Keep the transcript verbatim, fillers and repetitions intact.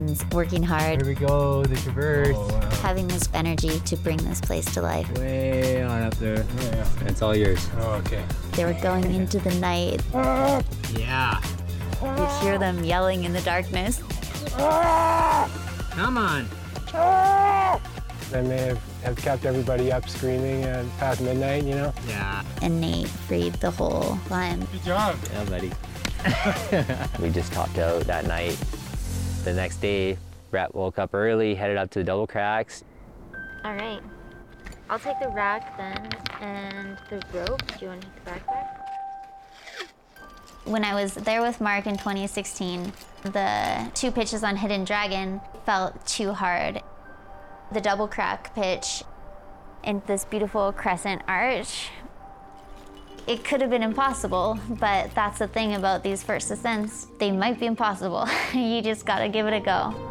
Working hard. Here we go, the traverse. Oh, wow. Having this energy to bring this place to life. Way on up there. Yeah. It's all yours. Oh, okay. They were going into the night. Yeah. You'd hear them yelling in the darkness. Come on. They may have, have kept everybody up screaming uh, past midnight, you know? Yeah. And Nate freed the whole climb. Good job. Yeah, buddy. We just topped out that night. The next day, Brett woke up early, headed up to the Double Cracks. All right. I'll take the rack then, and the rope. Do you want to take the backpack? When I was there with Mark in twenty sixteen, the two pitches on Hidden Dragon felt too hard. The double crack pitch and this beautiful crescent arch, it could have been impossible, but that's the thing about these first ascents. They might be impossible. You just gotta give it a go.